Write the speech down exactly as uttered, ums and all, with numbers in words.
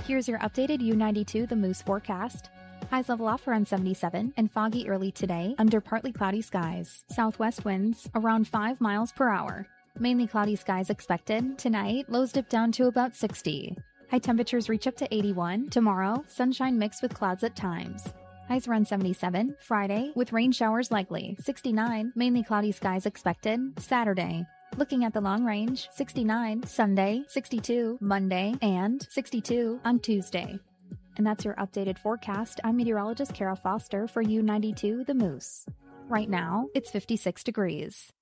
Here's your updated U ninety-two The Moose forecast. Highs level off around seventy-seven and foggy early today under partly cloudy skies. Southwest winds around five miles per hour. Mainly cloudy skies expected. Tonight, lows dip down to about sixty. High temperatures reach up to eighty-one. Tomorrow, sunshine mixed with clouds at times. Highs around seventy-seven. Friday, with rain showers likely. sixty-nine. Mainly cloudy skies expected. Saturday, looking at the long range, sixty-nine. Sunday, sixty-two. Monday, and sixty-two on Tuesday. And that's your updated forecast. I'm meteorologist Kara Foster for U ninety-two The Moose. Right now, it's fifty-six degrees.